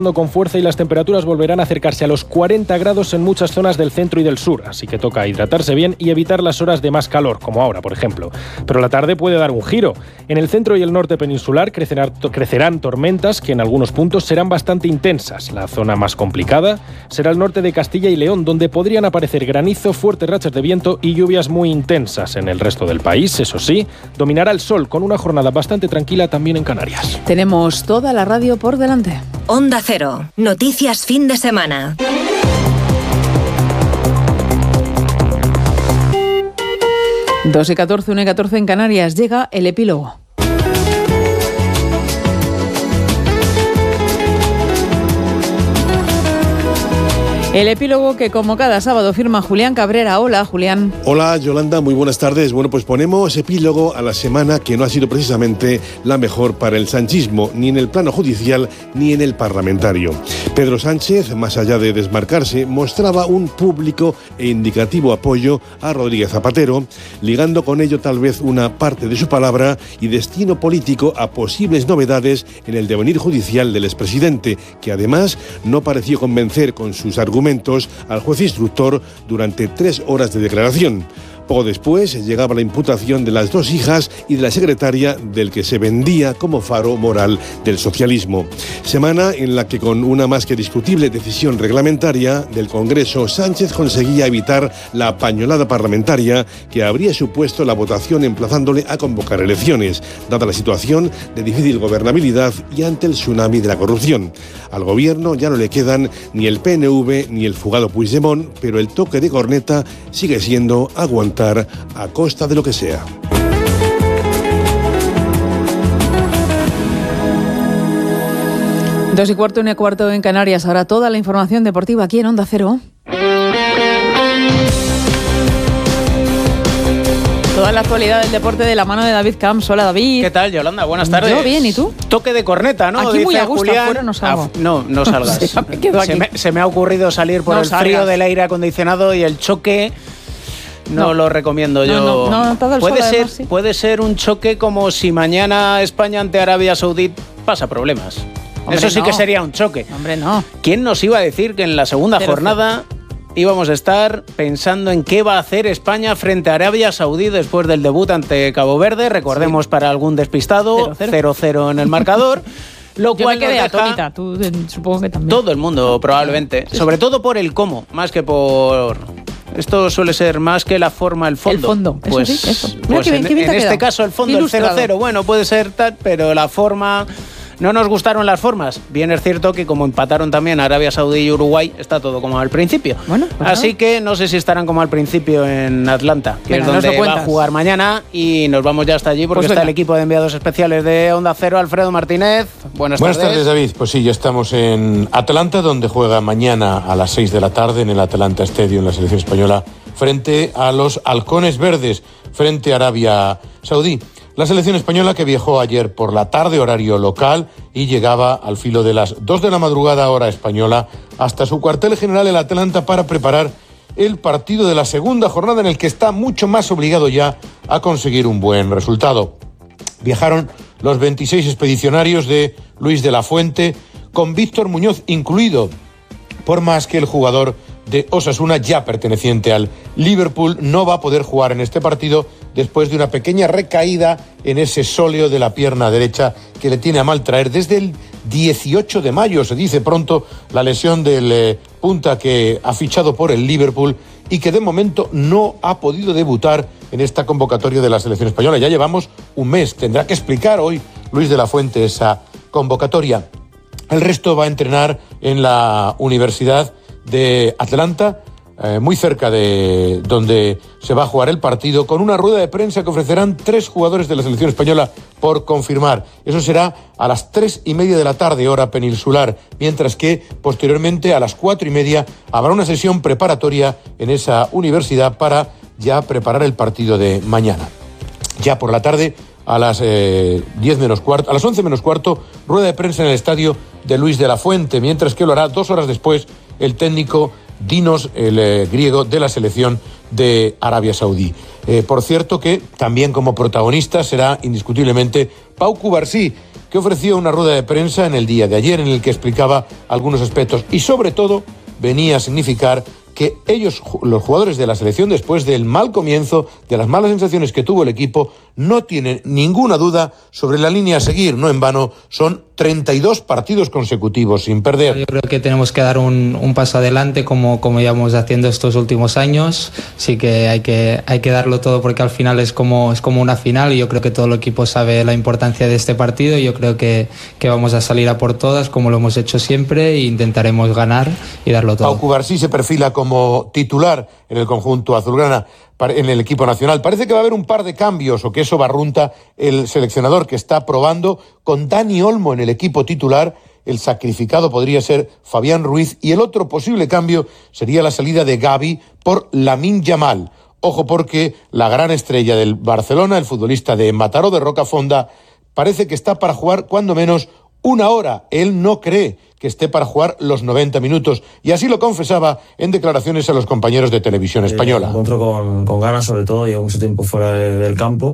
con fuerza y las temperaturas volverán a acercarse a los 40 grados en muchas zonas del centro y del sur, así que toca hidratarse bien y evitar las horas de más calor, como ahora, por ejemplo. Pero la tarde puede dar un giro. En el centro y el norte peninsular crecerán tormentas que en algunos puntos serán bastante intensas. La zona más complicada será el norte de Castilla y León, donde podrían aparecer granizo, fuertes rachas de viento y lluvias muy intensas. En el resto del país, eso sí, dominará el sol con una jornada bastante tranquila también en Canarias. Tenemos toda la radio por delante. Onda Cero. Noticias fin de semana. Dos y 14, 1 y 14 en Canarias. Llega el epílogo. El epílogo que como cada sábado firma Julián Cabrera. Hola, Julián. Hola, Yolanda, muy buenas tardes. Bueno, pues ponemos epílogo a la semana que no ha sido precisamente la mejor para el sanchismo, ni en el plano judicial ni en el parlamentario. Pedro Sánchez, más allá de desmarcarse, mostraba un público e indicativo apoyo a Rodríguez Zapatero, ligando con ello tal vez una parte de su palabra y destino político a posibles novedades en el devenir judicial del expresidente, que además no pareció convencer con sus argumentos al juez instructor durante 3 horas de declaración. Poco después llegaba la imputación de las 2 hijas y de la secretaria del que se vendía como faro moral del socialismo. Semana en la que con una más que discutible decisión reglamentaria del Congreso, Sánchez conseguía evitar la pañolada parlamentaria que habría supuesto la votación emplazándole a convocar elecciones, dada la situación de difícil gobernabilidad y ante el tsunami de la corrupción. Al gobierno ya no le quedan ni el PNV ni el fugado Puigdemont, pero el toque de corneta sigue siendo aguantar a costa de lo que sea. Dos y cuarto, 1 y cuarto en Canarias. Ahora toda la información deportiva aquí en Onda Cero. Toda la actualidad del deporte de la mano de David Camps. Hola, David. ¿Qué tal, Yolanda? Buenas tardes. Yo bien, ¿y tú? Toque de corneta, ¿no? Aquí dice muy a gusto, Julián. afuera no salgo. No salgas. Me quedo aquí. Se me ha ocurrido salir por No el salgas. frío del aire acondicionado y el choque. No lo recomiendo yo. No, todo el sol, además, sí. Puede ser un choque como si mañana España ante Arabia Saudí pasa problemas. Hombre, Eso sí no. que sería un choque. Hombre, no. ¿Quién nos iba a decir que en la segunda 0-0. jornada íbamos a estar pensando en qué va a hacer España frente a Arabia Saudí después del debut ante Cabo Verde? Recordemos, para algún despistado, 0-0 en el marcador. Lo Yo cual me quedé nos deja atónita, tú supongo que también. todo el mundo, probablemente. Sobre todo por el cómo, más que por... Esto suele ser más que la forma, el fondo. El fondo, eso pues, sí, eso. Mira Pues qué bien, qué bien en te ha este quedado. caso el fondo, Ilustrado. el 0-0, bueno, puede ser tal, pero la forma... No nos gustaron las formas. Bien es cierto que como empataron también Arabia Saudí y Uruguay, está todo como al principio. Bueno, pues así que no sé si estarán como al principio en Atlanta, que Venga, es nos donde lo va a cuentas. jugar mañana, y nos vamos ya hasta allí porque Pues está venga. el equipo de enviados especiales de Onda Cero. Alfredo Martínez, buenas tardes, David. Pues sí, ya estamos en Atlanta, donde juega mañana a las 6 de la tarde en el Atlanta Stadium la selección española frente a los Halcones Verdes, frente a Arabia Saudí. La selección española que viajó ayer por la tarde, horario local, y llegaba al filo de las 2 de la madrugada, hora española, hasta su cuartel general en Atlanta para preparar el partido de la segunda jornada en el que está mucho más obligado ya a conseguir un buen resultado. Viajaron los 26 expedicionarios de Luis de la Fuente, con Víctor Muñoz incluido, por más que el jugador de Osasuna, ya perteneciente al Liverpool, no va a poder jugar en este partido después de una pequeña recaída en ese sóleo de la pierna derecha que le tiene a mal traer desde el 18 de mayo, se dice pronto, la lesión del punta que ha fichado por el Liverpool y que de momento no ha podido debutar en esta convocatoria de la selección española. Ya llevamos un mes, tendrá que explicar hoy Luis de la Fuente esa convocatoria. El resto va a entrenar en la Universidad de Atlanta, muy cerca de donde se va a jugar el partido, con una rueda de prensa que ofrecerán 3 jugadores de la selección española por confirmar. Eso será a las 3:30 de la tarde, hora peninsular, mientras que posteriormente a las 4:30 habrá una sesión preparatoria en esa universidad para ya preparar el partido de mañana. Ya por la tarde, a las 10 menos cuarto, a las 11 menos cuarto, rueda de prensa en el estadio de Luis de la Fuente, mientras que lo hará 2 horas después el técnico Dinos, el griego de la selección de Arabia Saudí. Por cierto que también como protagonista será indiscutiblemente Pau Cubarsí, que ofreció una rueda de prensa en el día de ayer en el que explicaba algunos aspectos y sobre todo venía a significar que ellos, los jugadores de la selección, después del mal comienzo, de las malas sensaciones que tuvo el equipo, no tienen ninguna duda sobre la línea a seguir. No en vano, son 32 partidos consecutivos sin perder. Yo creo que tenemos que dar un paso adelante como llevamos haciendo estos últimos años. Sí que hay que darlo todo porque al final es como una final y yo creo que todo el equipo sabe la importancia de este partido y yo creo que vamos a salir a por todas como lo hemos hecho siempre e intentaremos ganar y darlo todo. Pau Cubarsí se perfila como titular en el conjunto azulgrana, en el equipo nacional. Parece que va a haber un par de cambios o que eso barrunta el seleccionador que está probando con Dani Olmo en el equipo titular. El sacrificado podría ser Fabián Ruiz y el otro posible cambio sería la salida de Gavi por Lamine Yamal. Ojo porque la gran estrella del Barcelona, el futbolista de Mataró de Rocafonda, parece que está para jugar cuando menos una hora. Él no cree que esté para jugar los 90 minutos y así lo confesaba en declaraciones a los compañeros de Televisión Española. Me encuentro con ganas, sobre todo, llevo mucho tiempo fuera del campo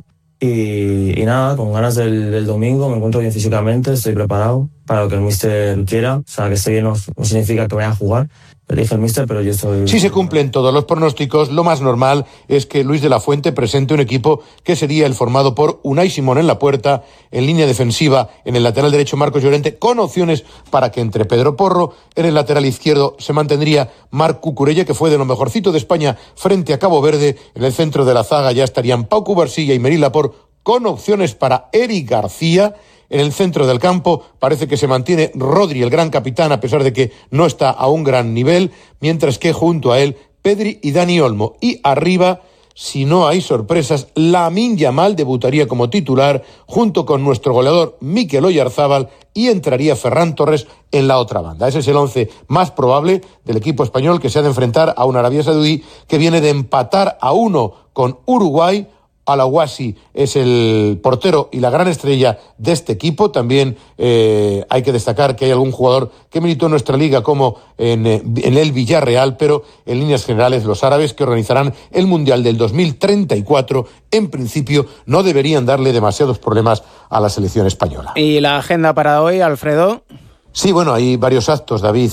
y nada, con ganas del domingo. Me encuentro bien físicamente, estoy preparado para lo que el míster quiera. O sea, que esté bien no significa que vaya a jugar, elige el míster, pero yo estoy... Si se cumplen todos los pronósticos, lo más normal es que Luis de la Fuente presente un equipo que sería el formado por Unai Simón en la puerta, en línea defensiva, en el lateral derecho Marcos Llorente, con opciones para que entre Pedro Porro, en el lateral izquierdo se mantendría Marc Cucurella, que fue de lo mejorcito de España frente a Cabo Verde, en el centro de la zaga ya estarían Pau Cubarsí y Aymeric Laporte, con opciones para Eric García. En el centro del campo parece que se mantiene Rodri, el gran capitán, a pesar de que no está a un gran nivel, mientras que junto a él Pedri y Dani Olmo. Y arriba, si no hay sorpresas, Lamine Yamal debutaría como titular junto con nuestro goleador Mikel Oyarzábal y entraría Ferran Torres en la otra banda. Ese es el 11 más probable del equipo español que se ha de enfrentar a una Arabia Saudí que viene de empatar a 1 con Uruguay. Al-Awasi es el portero y la gran estrella de este equipo. También hay que destacar que hay algún jugador que militó en nuestra liga como en el Villarreal, pero en líneas generales los árabes que organizarán el Mundial del 2034 en principio no deberían darle demasiados problemas a la selección española. ¿Y la agenda para hoy, Alfredo? Sí, bueno, hay varios actos, David,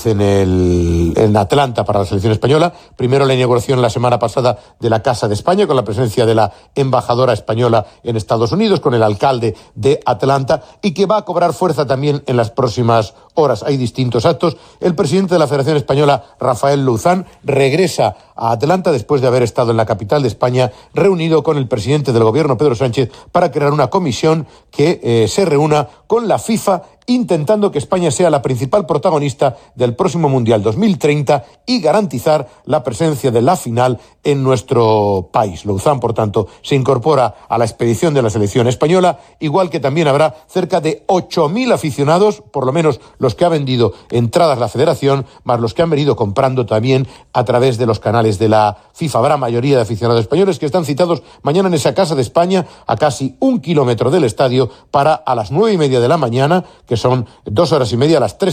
en Atlanta para la selección española. Primero la inauguración la semana pasada de la Casa de España, con la presencia de la embajadora española en Estados Unidos, con el alcalde de Atlanta, y que va a cobrar fuerza también en las próximas horas. Hay distintos actos. El presidente de la Federación Española, Rafael Luzán, regresa a Atlanta después de haber estado en la capital de España, reunido con el presidente del gobierno, Pedro Sánchez, para crear una comisión que se reúna con la FIFA, intentando que España sea la principal protagonista del próximo Mundial 2030 y garantizar la presencia de la final en nuestro país. Luzán, por tanto, se incorpora a la expedición de la selección española, igual que también habrá cerca de 8.000 aficionados, por lo menos los que ha vendido entradas la federación, más los que han venido comprando también a través de los canales de la FIFA. Habrá mayoría de aficionados españoles que están citados mañana en esa Casa de España, a casi 1 kilómetro del estadio, para a las 9:30 de la mañana, que son 2 horas y media, a las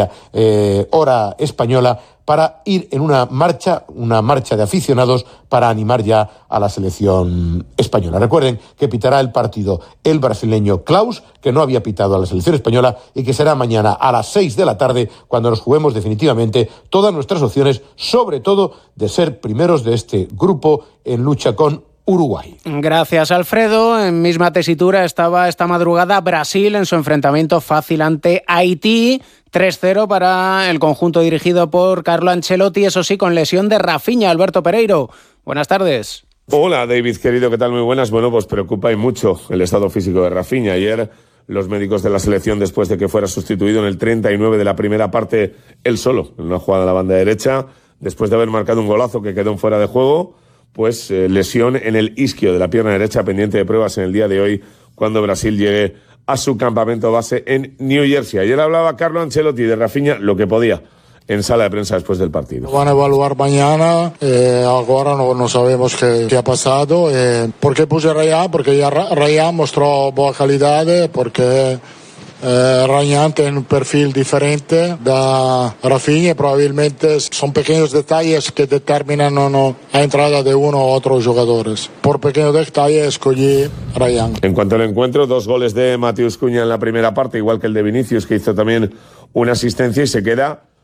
3:30 hora española, para ir en una marcha de aficionados para animar ya a la selección española. Recuerden que pitará el partido el brasileño Klaus, que no había pitado a la selección española, y que será mañana a las 6 de la tarde cuando nos juguemos definitivamente todas nuestras opciones, sobre todo de ser primeros de este grupo en lucha con Uruguay. Gracias, Alfredo. En misma tesitura estaba esta madrugada Brasil en su enfrentamiento fácil ante Haití. 3-0 para el conjunto dirigido por Carlo Ancelotti, eso sí, con lesión de Rafinha. Alberto Pereiro, buenas tardes. Hola, David, querido, ¿qué tal? Muy buenas. Bueno, pues preocupa y mucho el estado físico de Rafinha. Ayer los médicos de la selección, después de que fuera sustituido en el 39 de la primera parte, él solo, en una jugada de la banda derecha, después de haber marcado un golazo que quedó en fuera de juego, pues lesión en el isquio de la pierna derecha, pendiente de pruebas en el día de hoy, cuando Brasil llegue a su campamento base en New Jersey. Ayer hablaba Carlo Ancelotti de Rafinha lo que podía en sala de prensa después del partido. Van a evaluar mañana, ahora no sabemos qué ha pasado. ¿Por qué puse Raya? Porque ya Raya mostró buena calidad, porque Ryan tiene un perfil diferente da Rafinha y probablemente son pequeños detalles que determinan la entrada de uno u otros jugadores. Por pequeños detalles escogí Ryan. En cuanto al encuentro, 2 goles de Matheus Cunha en la primera parte, igual que el de Vinicius, que hizo también una asistencia, y se queda